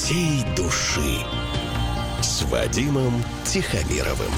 всей души с Вадимом Тихомировым.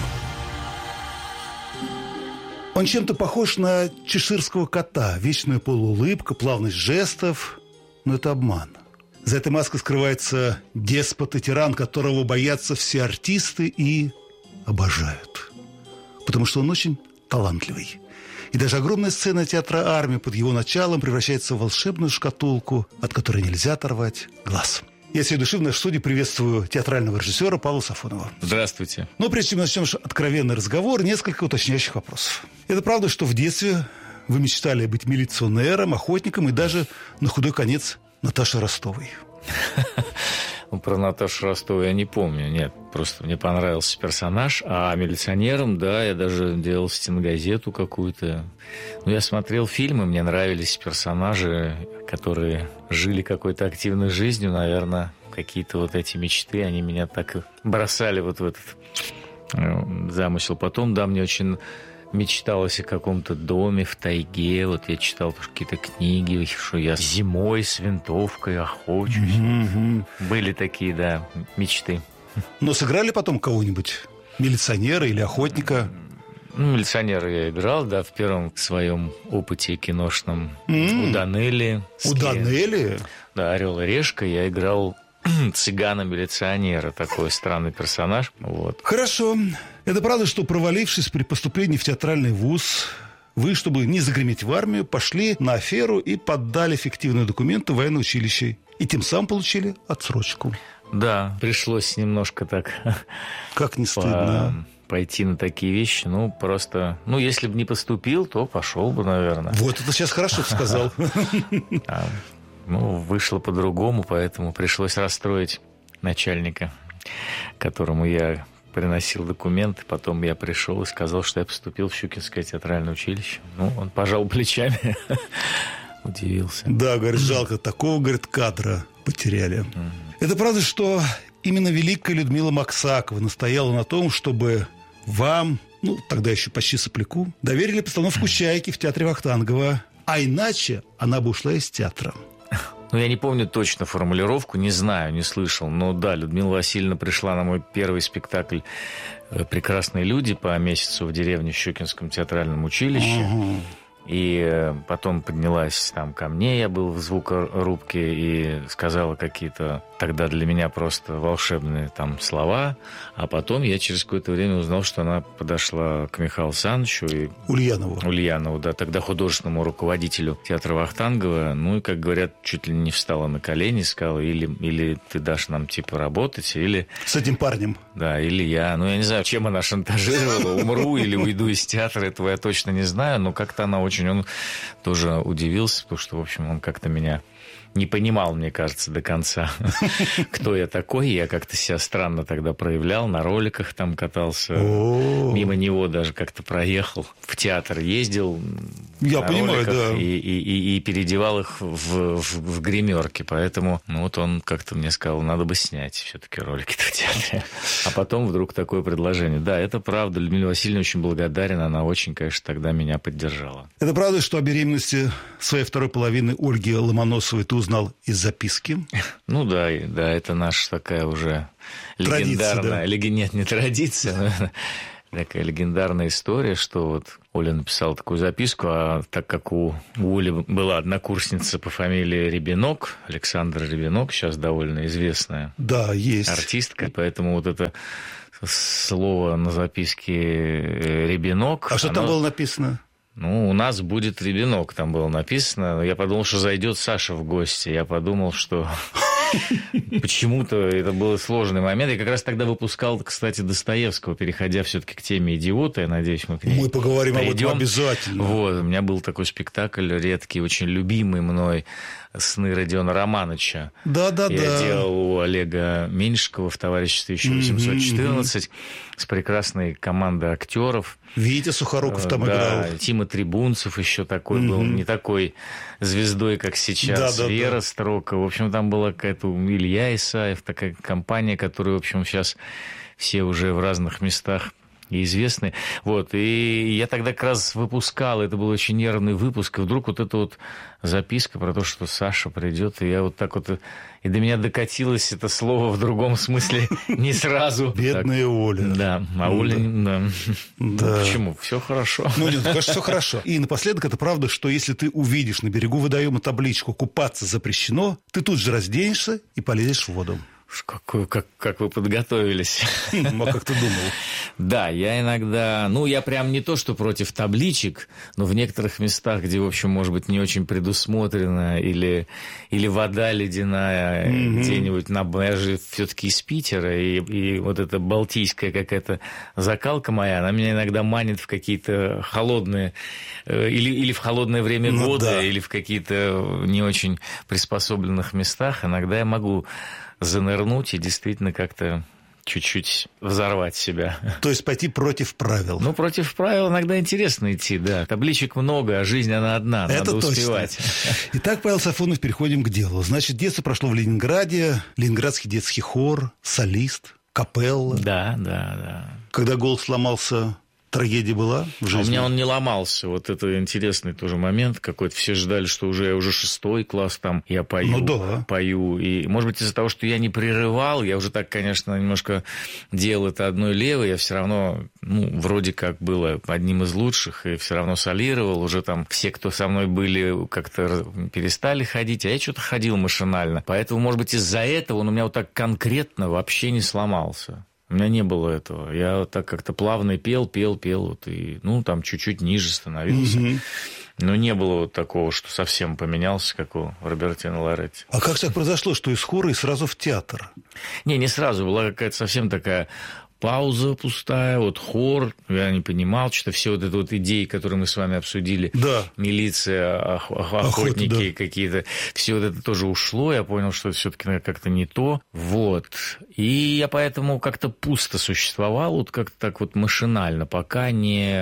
Он чем-то похож на чеширского кота. Вечная полуулыбка, плавность жестов. Но это обман. За этой маской скрывается деспот и тиран, которого боятся все артисты и обожают. Потому что он очень талантливый. И даже огромная сцена театра «Армия» под его началом превращается в волшебную шкатулку, от которой нельзя оторвать глаз. Я всей души в нашей студии приветствую театрального режиссера Павла Сафонова. Здравствуйте. Но прежде чем начнем откровенный разговор, несколько уточняющих вопросов. Это правда, что в детстве вы мечтали быть милиционером, охотником и даже, на худой конец, Наташей Ростовой? Про Наташу Ростову я не помню. Нет, просто мне понравился персонаж. А милиционером, да, я даже делал стенгазету какую-то. Ну, я смотрел фильмы, мне нравились персонажи, которые жили какой-то активной жизнью. Наверное, какие-то вот эти мечты, они меня так и бросали вот в этот замысел. Потом, да, мне очень мечталось о каком-то доме в тайге. Вот я читал какие-то книги, что я зимой с винтовкой охочусь. Были такие, да, мечты. Но сыграли потом кого-нибудь? Милиционера или охотника? Ну, милиционера я играл, да, в первом своем опыте киношном. У Данелли. У Данелли? Да, «Орел и решка». Я играл цыгана-милиционера, такой странный персонаж. Вот. Хорошо. Это правда, что, провалившись при поступлении в театральный вуз, вы, чтобы не загреметь в армию, пошли на аферу и поддали фиктивные документы в военное училище. И тем самым получили отсрочку. Да, пришлось немножко так... Как не стыдно. Пойти на такие вещи, ну, просто... Ну, если бы не поступил, то пошел бы, наверное. Вот это сейчас хорошо сказал. Ну, вышло по-другому, поэтому пришлось расстроить начальника, которому я приносил документы. Потом я пришел и сказал, что я поступил в Щукинское театральное училище. Ну, он пожал плечами, удивился. Да, говорит, жалко, такого, говорит, кадра потеряли. Это правда, что именно великая Людмила Максакова настояла на том, чтобы вам, ну, тогда еще почти сопляку, доверили постановку «Чайки» в театре Вахтангова. А иначе она бы ушла из театра. Ну, я не помню точно формулировку, не знаю, не слышал. Но да, Людмила Васильевна пришла на мой первый спектакль «Прекрасные люди» по месяцу в деревне в Щукинском театральном училище. И потом поднялась там ко мне, я был в звукорубке, и сказала какие-то тогда для меня просто волшебные там слова. А потом я через какое-то время узнал, что она подошла к Михаилу Санычу и Ульянову, да, тогда художественному руководителю театра Вахтангова. Ну и, как говорят, чуть ли не встала на колени, сказала, или ты дашь нам типа работать, или... С этим парнем. Да, или я. Ну, я не знаю, чем она шантажировала, умру или уйду из театра, этого я точно не знаю, но как-то она он тоже удивился, потому что, в общем, он как-то меня не понимал, мне кажется, до конца, кто я такой. Я как-то себя странно тогда проявлял, на роликах там катался, мимо него даже как-то проехал, в театр ездил. Я понимаю, да. И переодевал их в гримерки, поэтому ну, вот он как-то мне сказал, надо бы снять все-таки ролики в театре. А потом вдруг такое предложение. Да, это правда, Людмила Васильевна очень благодарен, она очень, конечно, тогда меня поддержала. Это правда, что о беременности своей второй половины Ольги Ломоносовой ты узнал из записки? Ну да, это наша такая уже легендарная... Нет, не традиция, такая легендарная история, что вот Оля написала такую записку, а так как у Оли была однокурсница по фамилии Ребенок, Александра Ребенок, сейчас довольно известная артистка, поэтому вот это слово на записке «Ребенок». А что там было написано? Ну, у нас будет ребенок, там было написано. Я подумал, что зайдет Саша в гости. Я подумал, что почему-то это был сложный момент. Я как раз тогда выпускал, кстати, Достоевского, переходя все-таки к теме «Идиота». Я надеюсь, мы к ней поговорим об этом обязательно. Вот, у меня был такой спектакль редкий, очень любимый мной, «Сны Родиона Романовича». Я делал у Олега Меньшикова в товариществе 1814 с прекрасной командой актеров. Витя Сухоруков там играл. Тима Трибунцев еще такой был, не такой звездой, как сейчас. Вера Строкова. В общем, там была какая-то Илья Исаев, такая компания, которую, в общем, сейчас все уже в разных местах и известные. Вот, и я тогда как раз выпускал, это был очень нервный выпуск, и вдруг вот эта вот записка про то, что Саша придет, и я вот так вот... И до меня докатилось это слово в другом смысле не сразу. Бедная Оля. Да, а Оля... Да. Да. Почему? Все хорошо. Ну, нет, кажется, все хорошо. И напоследок, это правда, что если ты увидишь на берегу водоема табличку «Купаться запрещено», ты тут же разденешься и полезешь в воду. Как вы подготовились. Ну, а как ты думал? Да, я иногда... Ну, я прям не то, что против табличек, но в некоторых местах, где, в общем, может быть, не очень предусмотрено, или вода ледяная где-нибудь... Я же все-таки из Питера, и вот эта балтийская какая-то закалка моя, она меня иногда манит в какие-то холодные... Или в холодное время года, или в какие-то не очень приспособленных местах. Иногда я могу занырнуть и действительно как-то чуть-чуть взорвать себя. То есть пойти против правил. Ну, против правил иногда интересно идти, да. Табличек много, а жизнь она одна, надо успевать. Итак, Павел Сафонов, переходим к делу. Значит, детство прошло в Ленинграде, Ленинградский детский хор, солист, капелла. Да. Когда голос сломался... Трагедия была в жизни? А у меня он не ломался. Вот это интересный тоже момент какой-то. Все ждали, что уже 6-й класс там я пою. И, может быть, из-за того, что я не прерывал, я уже так, конечно, немножко делал это одной левой, я все равно, вроде как было одним из лучших, и все равно солировал. Уже там все, кто со мной были, как-то перестали ходить, а я что-то ходил машинально. Поэтому, может быть, из-за этого он у меня вот так конкретно вообще не сломался. У меня не было этого. Я вот так как-то плавно пел, вот, и, там чуть-чуть ниже становился. Но не было вот такого, что совсем поменялся, как у Робертино Лоретти. А как так произошло, что из хора и сразу в театр? Не сразу. Была какая-то совсем такая... пауза пустая, вот хор, я не понимал, что все вот это вот идеи, которые мы с вами обсудили, да. Милиция, охотники какие-то, все вот это тоже ушло, я понял, что это все-таки как-то не то, вот, и я поэтому как-то пусто существовал, вот как-то так вот машинально, пока не,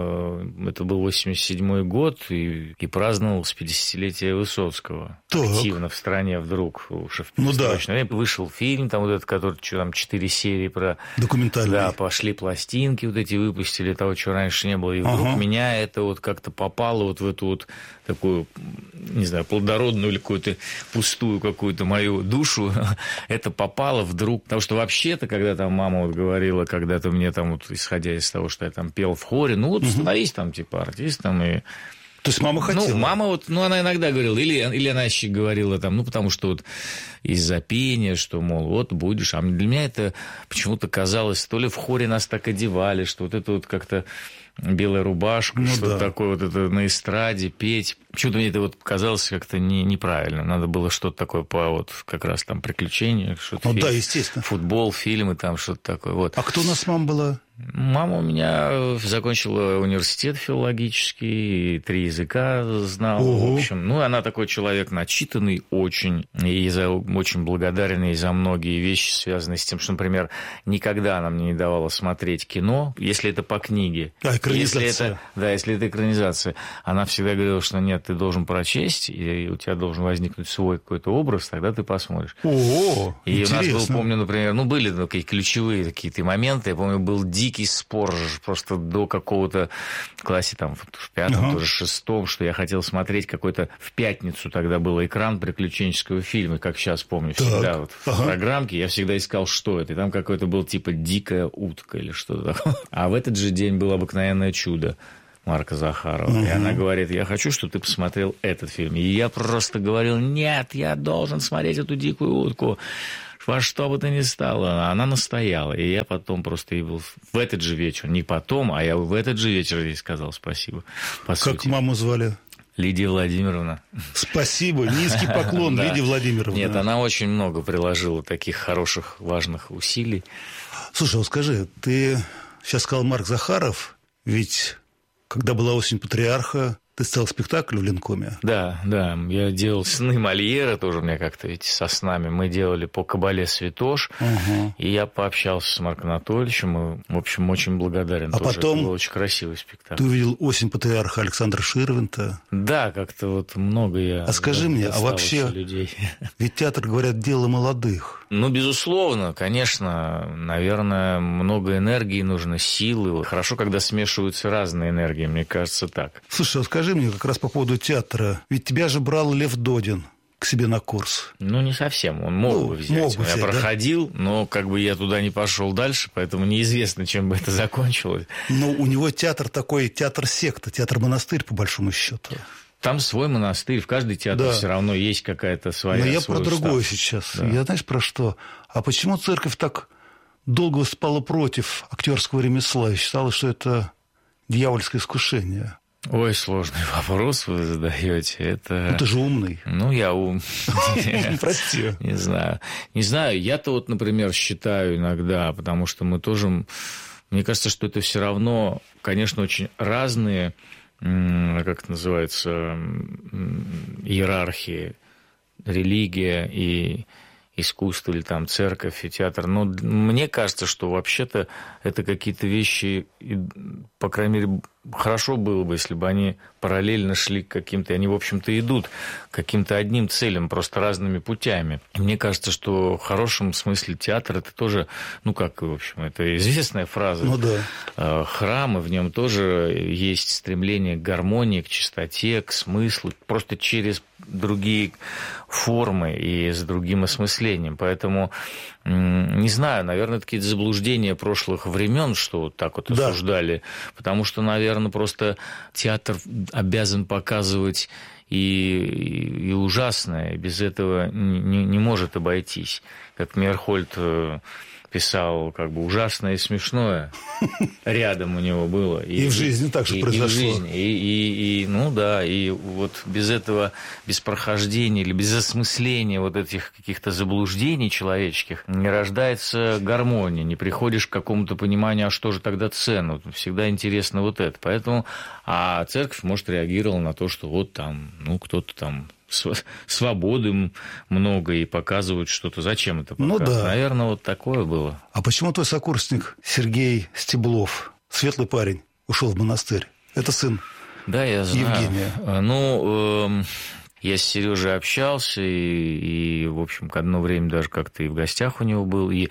это был 87-й год, и праздновал с 50-летия Высоцкого. Так. Активно в стране вдруг уже в перестроечное время вышел фильм, там вот этот, который, там 4 серии про... Да, пошли пластинки вот эти выпустили, того, чего раньше не было. И вдруг меня это вот как-то попало вот в эту вот такую, не знаю, плодородную или какую-то пустую какую-то мою душу. Это попало вдруг. Потому что вообще-то, когда там мама вот говорила, когда-то мне там вот, исходя из того, что я там пел в хоре, становись там типа артистом и... То есть мама хотела? Мама вот, она иногда говорила, или она еще говорила там, потому что вот из-за пения, что, мол, вот будешь. А для меня это почему-то казалось, то ли в хоре нас так одевали, что вот это вот как-то белая рубашка, что-то такое вот это на эстраде, петь. Почему-то мне это вот казалось как-то неправильно. Надо было что-то такое по вот как раз там приключения, что-то естественно. Футбол, фильмы, там что-то такое. Вот. А кто у нас мама была? Мама у меня закончила университет филологический, 3 языка знала. В общем, она такой человек начитанный очень, и очень благодарен ей за многие вещи, связанные с тем, что, например, никогда она мне не давала смотреть кино, если это по книге. Экранизация. Если это экранизация. Она всегда говорила, что нет, ты должен прочесть, и у тебя должен возникнуть свой какой-то образ, тогда ты посмотришь. И интересно. У нас был, помню, например, были такие ключевые какие-то моменты. Я помню, был дикий спор просто до какого-то классе, там, в 5-м, тоже 6-м, что я хотел смотреть какой-то... В пятницу тогда был экран приключенческого фильма, как сейчас помню, всегда вот в программке. Я всегда искал, что это. И там какой-то был типа «Дикая утка» или что-то такое. А в этот же день было «Обыкновенное чудо» Марка Захарова. И она говорит, я хочу, чтобы ты посмотрел этот фильм. И я просто говорил, нет, я должен смотреть эту «Дикую утку». Во что бы то ни стало, она настояла. И я потом просто ей был в этот же вечер, не потом, а я в этот же вечер ей сказал спасибо. Как маму звали? Лидия Владимировна. Спасибо, низкий поклон, Лидия Владимировна. Нет, она очень много приложила таких хороших, важных усилий. Слушай, вот скажи, ты сейчас сказал Марк Захаров, ведь когда была «Осень патриарха», ты ставил спектакль в Ленкоме? Да, я делал «Сны Мольера», тоже у меня как-то ведь со снами. Мы делали по «Кабале Святош», и я пообщался с Марком Анатольевичем, и, в общем, очень благодарен. А тоже. потом это был очень красивый спектакль. Ты увидел «Осень патриарха» Александра Ширвинта? Да, как-то вот много я... А скажи мне, а вообще, людей. Ведь театр, говорят, дело молодых. Ну, безусловно, конечно, наверное, много энергии нужно, силы. Хорошо, когда смешиваются разные энергии, мне кажется, так. Слушай, скажи мне как раз по поводу театра. Ведь тебя же брал Лев Додин к себе на курс. Ну, не совсем. Он мог бы взять. Я проходил, да? Но как бы я туда не пошел дальше, поэтому неизвестно, чем бы это закончилось. Но у него театр такой, театр-секта, театр-монастырь, по большому счету. Там свой монастырь, в каждый театр все равно есть какая-то своя. Но я про другое сейчас. Да. Я знаешь про что? А почему церковь так долго выступала против актерского ремесла и считала, что это дьявольское искушение? Ой, сложный вопрос вы задаете. Это... Ну, ты же умный. Ну, я ум. Прости. Не знаю. Не знаю. Я-то вот, например, считаю иногда, потому что мы тоже... Мне кажется, что это все равно, конечно, очень разные, как это называется, иерархии, религия и искусство, или там церковь и театр. Но мне кажется, что вообще-то это какие-то вещи, по крайней мере, хорошо было бы, если бы они параллельно шли к каким-то, они, в общем-то, идут к каким-то одним целям, просто разными путями. И мне кажется, что в хорошем смысле театр – это тоже, ну, как, в общем, это известная фраза. Ну, да. Храм, и в нем тоже есть стремление к гармонии, к чистоте, к смыслу, просто через другие формы и с другим осмыслением. Поэтому, не знаю, наверное, какие-то заблуждения прошлых времен, что вот так вот осуждали, потому что, наверное, просто театр обязан показывать и ужасное, и без этого не может обойтись. Как Мейерхольд писал, как бы ужасное и смешное рядом у него было. И в жизни так же произошло. И в жизни. Ну да, и вот без этого, без прохождения или без осмысления вот этих каких-то заблуждений человеческих не рождается гармония, не приходишь к какому-то пониманию, а что же тогда ценно. Всегда интересно вот это. Поэтому, а церковь, может, реагировала на то, что вот там, ну, кто-то там свободы много и показывают что-то. Зачем это показывать? Ну, да. Наверное, вот такое было. А почему твой сокурсник Сергей Стеблов, светлый парень, ушел в монастырь? Это сын да, я знаю. Евгения. Ну, я с Сережей общался, и, в общем, одно время даже как-то и в гостях у него был, и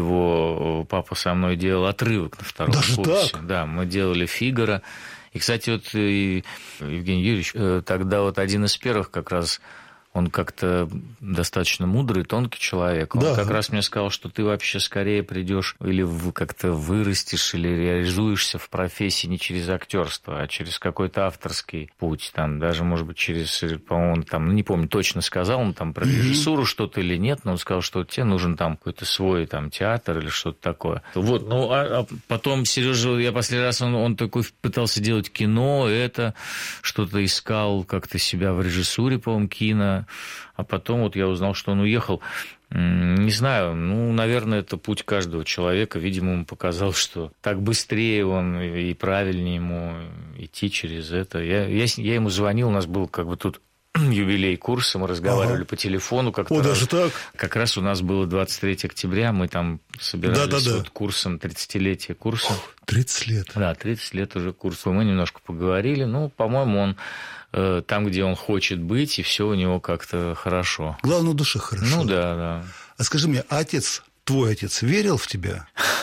его папа со мной делал отрывок на втором даже курсе. Так? Да, мы делали «Фигаро». И, кстати, вот Евгений Юрьевич, тогда вот один из первых как раз, он как-то достаточно мудрый, тонкий человек. Он как раз мне сказал, что ты вообще скорее придешь или как-то вырастешь, или реализуешься в профессии не через актерство, а через какой-то авторский путь. Там, даже, может быть, через, по-моему, он там, не помню, точно сказал, он там про режиссуру что-то или нет, но он сказал, что тебе нужен там какой-то свой там театр или что-то такое. Вот, ну, а потом Сережа, я последний раз, он такой пытался делать кино, это что-то искал как-то себя в режиссуре, по-моему, кино. А потом вот я узнал, что он уехал. Не знаю, ну, наверное, это путь каждого человека. Видимо, ему показалось, что так быстрее он и правильнее ему идти через это. Я ему звонил, у нас был как бы тут юбилей курса, мы разговаривали по телефону как-то. О, даже так? Как раз у нас было 23 октября, мы там собирались вот курсом, 30-летие курса. 30 лет. Да, 30 лет уже курсу. Мы немножко поговорили. Ну, по-моему, он там, где он хочет быть, и все у него как-то хорошо. Главное, в душе хорошо. Ну, да. А скажи мне, отец, твой отец, верил в тебя?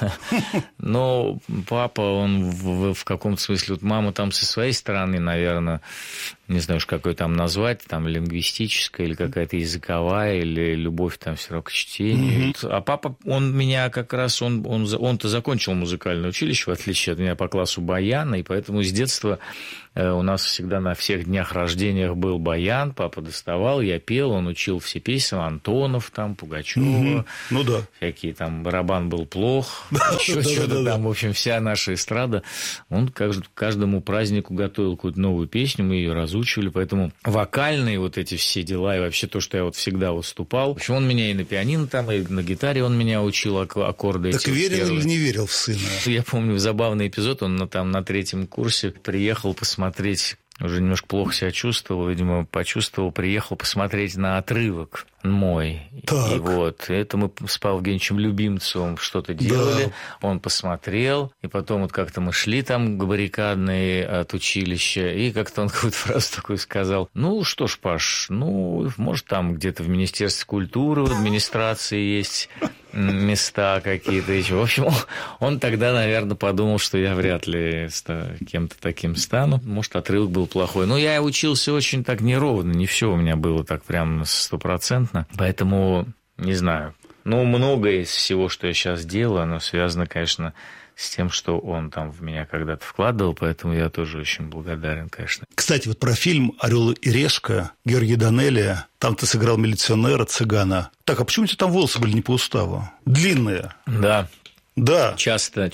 Ну, папа, он в каком-то смысле... Вот мама там со своей стороны, наверное, не знаю уж, какой там назвать, там лингвистическая или какая-то языковая, или любовь там все равно к чтению. А папа, он меня как раз... Он-то закончил музыкальное училище, в отличие от меня, по классу баяна, и поэтому с детства... У нас всегда на всех днях рождениях был баян, папа доставал, я пел, он учил все песни, Антонов, там, Пугачёва, ну да, всякие там, барабан был плох, еще что-то там, в общем, вся наша эстрада. Он каждому празднику готовил какую-то новую песню, мы ее разучивали, поэтому вокальные вот эти все дела и вообще то, что я вот всегда выступал. В общем, он меня и на пианино там, и на гитаре он меня учил аккорды. Так верил или не верил в сына? Я помню забавный эпизод, он там на 3-м курсе приехал посмотреть уже немножко плохо себя чувствовал, видимо, приехал посмотреть на отрывок мой. Так. И вот, это мы с Павлом Евгеньевичем Любимцевым что-то делали, да. Он посмотрел, и потом вот как-то мы шли там к баррикадной от училища, и как-то он какую-то фразу такую сказал: ну, что ж, Паш, ну, может, там где-то в Министерстве культуры, в администрации есть места какие-то еще. В общем, он тогда, наверное, подумал, что я вряд ли кем-то таким стану. Может, отрывок был плохой. Но я учился очень так неровно, не все у меня было так прям 100%. Поэтому, не знаю. Ну, многое из всего, что я сейчас делаю, оно связано, конечно, с тем, что он там в меня когда-то вкладывал, поэтому я тоже очень благодарен, конечно. Кстати, вот про фильм «Орел и решка» Георгия Данелия. Там ты сыграл милиционера, цыгана. Так, а почему у тебя там волосы были не по уставу? Длинные. Да. Да. Часто,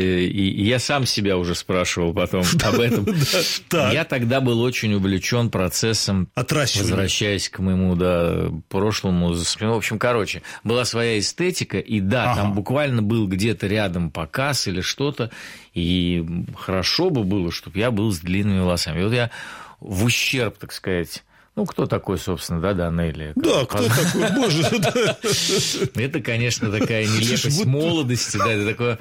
и я сам себя уже спрашивал потом об этом. Я тогда был очень увлечен процессом, возвращаясь к моему прошлому. В общем, была своя эстетика, и там буквально был где-то рядом показ или что-то, и хорошо бы было, чтобы я был с длинными волосами. И вот я в ущерб, так сказать... Ну, кто такой, собственно, Данелия? Да, кто такой, боже. Это, конечно, такая нелепость молодости. Да, это такое...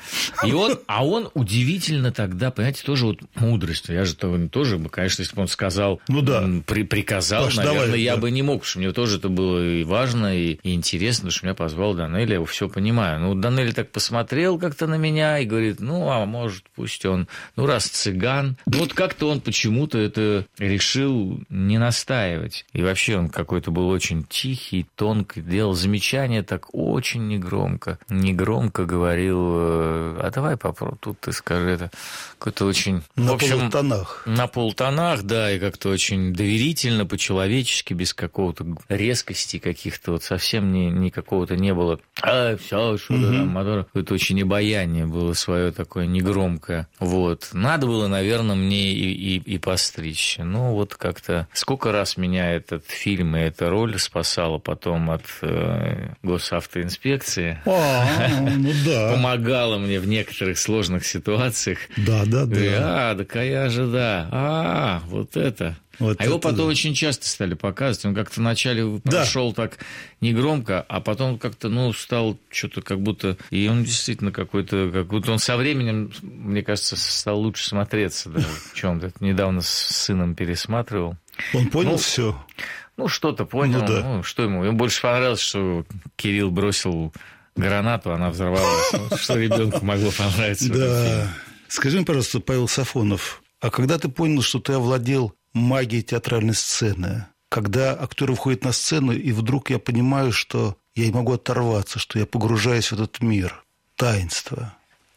он удивительно тогда, понимаете, тоже вот мудрость. Я же тоже, конечно, если бы он сказал, приказал, наверное, я бы не мог, потому что мне тоже это было и важно, и интересно, потому что меня позвал Данелия, я все понимаю. Ну, Данелия так посмотрел как-то на меня и говорит, может, пусть он, раз цыган. Вот как-то он почему-то это решил не настаивать. И вообще он какой-то был очень тихий, тонкий, делал замечания так очень негромко говорил, а давай попробуй, тут ты скажи это. Какой-то очень... На полутонах. На полутонах, да, и как-то очень доверительно, по-человечески, без какого-то резкости каких-то, вот совсем никакого-то не было. Все, что-то там, мотор. Это очень обаяние было свое такое негромкое. Вот. Надо было, наверное, мне и постричь. Ну, вот как-то... Сколько раз меня этот фильм и эта роль спасала потом от госавтоинспекции. Помогала мне в некоторых сложных ситуациях. Да. Так я же, вот это. Его потом очень часто стали показывать. Он как-то вначале прошел так негромко, а потом как-то, стал что-то как будто... И он действительно как будто он со временем, мне кажется, стал лучше смотреться. Да, в чем-то. Недавно с сыном пересматривал. Он понял все? Что-то понял. Что ему? Ему больше понравилось, что Кирилл бросил гранату, она взорвалась. Что ребенку могло понравиться в этом фильме. Скажи мне, пожалуйста, Павел Сафонов, а когда ты понял, что ты овладел магией театральной сцены? Когда актеры входят на сцену, и вдруг я понимаю, что я не могу оторваться, что я погружаюсь в этот мир, таинство.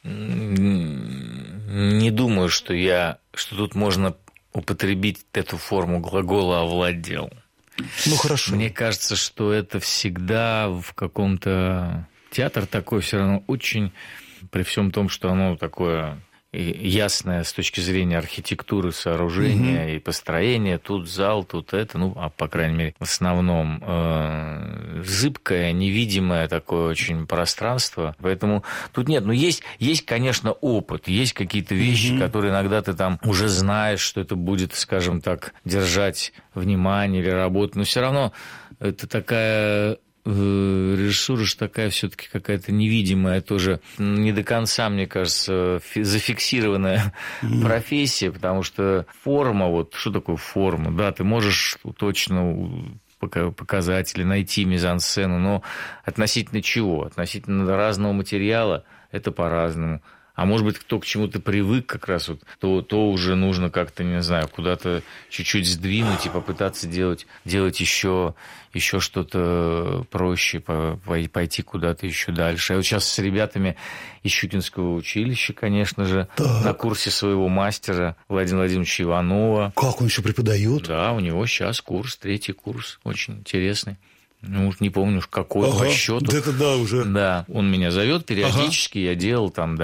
Не думаю, что тут можно употребить эту форму глагола «овладел». Хорошо. Мне кажется, что это всегда в каком-то... Театр такой все равно очень... При всем том, что оно такое ясное с точки зрения архитектуры сооружения и построения. Тут зал, тут это, по крайней мере, в основном зыбкое, невидимое такое очень пространство. Поэтому тут нет. Есть, конечно, опыт, есть какие-то вещи, которые иногда ты там уже знаешь, что это будет, скажем так, держать внимание или работать. Но все равно это такая... режиссура же такая все-таки какая-то невидимая, тоже не до конца, мне кажется, зафиксированная профессия, потому что форма, что такое форма? Да, ты можешь точно показать или найти мизансцену, но относительно чего? Относительно разного материала это по-разному. А может быть, кто к чему-то привык как раз, то уже нужно как-то, не знаю, куда-то чуть-чуть сдвинуть и попытаться делать еще что-то проще, пойти куда-то еще дальше. Я вот сейчас с ребятами из Щукинского училища, конечно же, на курсе своего мастера Владимира Владимировича Иванова. Как, он еще преподает? Да, у него сейчас 3-й курс, очень интересный. Не помню, какой по счету. Это уже. Да, он меня зовет периодически, я делал там,